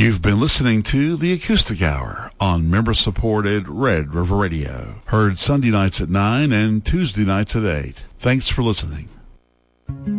You've been listening to The Acoustic Hour on member-supported Red River Radio. Heard Sunday nights at 9 and Tuesday nights at 8. Thanks for listening.